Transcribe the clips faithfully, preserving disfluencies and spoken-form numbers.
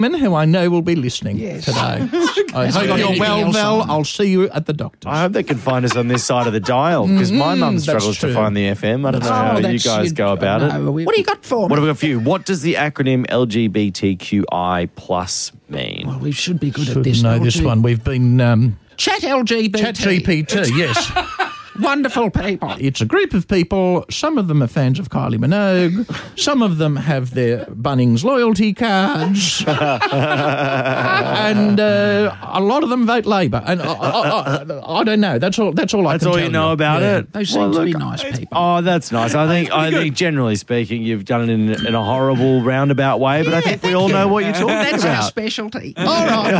who I know will be listening Yes. today. I Has he hope got you're anything well, else Val. on? I'll see you at the doctor's. I hope they can find us on this side of the dial because my mum that's struggles to true. find the F M. I don't know how you that's- guys go about it. no, we- What do you got for me? What have we got for you? What does the acronym L G B T Q I plus mean? Well, we should be good Should at this. know L this G one. We've been um, Chat L G B T. Chat G P T, yes. Wonderful people. It's a group of people. Some of them are fans of Kylie Minogue. Some of them have their Bunnings loyalty cards. and uh, a lot of them vote Labor. And I, I, I, I don't know. That's all That's all I That's can all tell you know about Yeah. it. They seem Well, to be look, nice people. Oh, that's nice. I think I think generally speaking, you've done it in, in a horrible roundabout way, but I think we all know what you're talking That's our about. specialty. All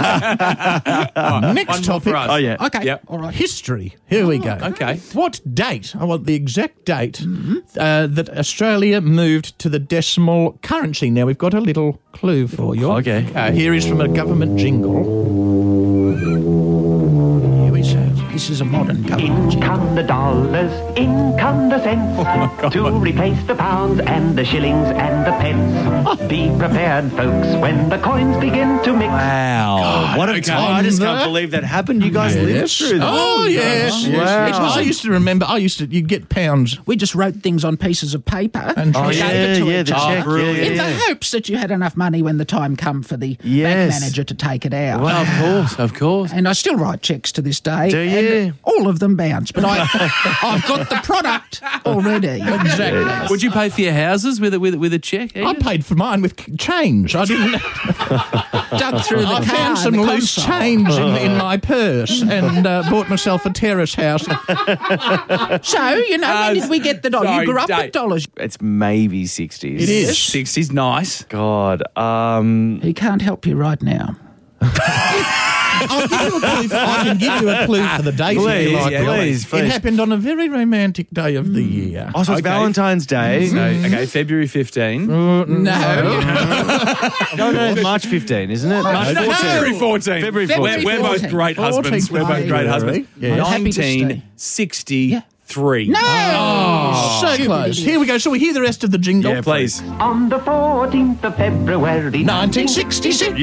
right. Next One more topic. for us. Oh yeah. Okay. Yep. All right. History. Here we go. Okay. What date? I want the exact date uh, that Australia moved to the decimal currency. Now, we've got a little clue for you. Okay. Uh, here is from a government jingle. Here we go. This is a modern government In jingle. come the dollars, in come the cents, to replace the pounds and the shillings and the pence. Be prepared, folks, when the coins begin to mix. Wow. what a okay. time. I just can't On the- believe that happened. You guys lived Yes. through that. Oh, yes. Wow. yes. It was, I used to remember, I used to, you'd get pounds. We just wrote things on pieces of paper And Oh, gave yeah, it to yeah, each the other. check. Oh, Yeah, brilliant. in yeah, the yeah. hopes that you had enough money when the time come for the Yes. bank manager to take it out. Wow. Of course, of course. And I still write checks to this day. Do you? And all of them bounce. But I, I've got the product already. Exactly. Would you pay for your houses with a, with a, with a check? I paid for mine with c- change. I didn't. Dug through the I car found some and the loose console. change in, in my purse and uh, bought myself a terrace house. So, you know, Uh, when did we get the dollar? sorry, You grew up Dave. with dollars. It's maybe sixties. It is. sixties, nice. God. Um, He can't help you right now. I'll give you a clue for, I can give you a clue for the date if Please, you like. yeah, Bill. please, please. It happened on a very romantic day of the year. oh, so it's Okay. Valentine's Day. So, okay, February fifteenth. No. No, no, it's March fifteenth, isn't it? March No, fourteenth. February fourteenth. February We're, fourteenth. we're both great husbands. We're both great husbands. Yeah. I'm happy to stay. nineteen sixty-three. No! So Stupid close. idiot. Here we go. Shall we hear the rest of the jingle? Yeah, please. On the fourteenth of February, nineteen sixty-six.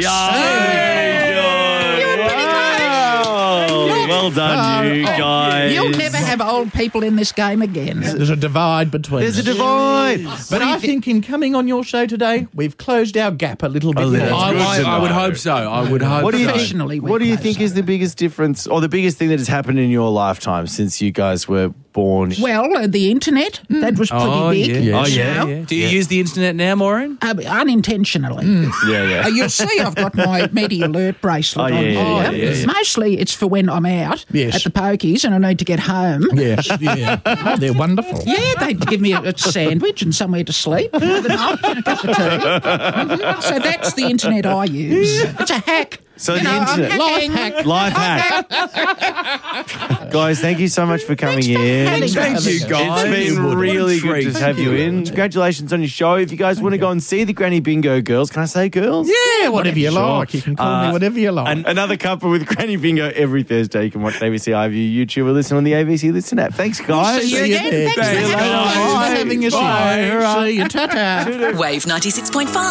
Wow. Well done, you guys. You'll never have old people in this game again. There's a divide between There's a us. divide. But I think in coming on your show today, we've closed our gap a little bit. little. more. I, good I, to I would know. hope so. I would hope What do you so. think? Professionally, we're What do you close, think is so. the biggest difference, or the biggest thing that has happened in your lifetime since you guys were born? Well, uh, the internet, that was pretty Oh, big. yeah. Oh, you yeah. know. Yeah. Do you use the internet now, Maureen? Uh, unintentionally. Yeah, yeah. Uh, you'll see I've got my Media Alert bracelet Oh, yeah, on yeah, here. yeah, yeah, yeah. Mostly it's for when I'm out Yes. at the pokies and I need to get home. Yes, yeah. Oh, they're wonderful. Yeah, they give me a, a sandwich and somewhere to sleep for the night and a cup of tea. So that's the internet I use. It's a hack. So You the know, I'm internet. hacking. Life hack. Guys, thank you so much for coming Thanks for in. having us. Thank you, guys. It's been What a really good treat. to have you in. Congratulations on your show. If you guys want to go and see the Granny Bingo girls, can I say girls? Yeah, whatever you Sure. like. You can call Uh, me whatever you like. An- another couple with Granny Bingo every Thursday. You can watch A B C iView, YouTube, or listen on the A B C Listen app. Thanks, guys. See you again. there. Thanks for See you having later. us. Thanks for having us. Bye. See you. Ta-ta. Wave ninety-six point five.